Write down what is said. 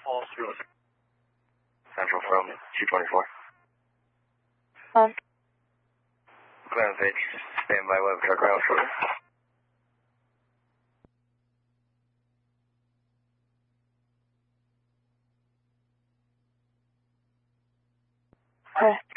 Central from 224. Clarence H, stand by, we'll have a truck around shortly. Okay.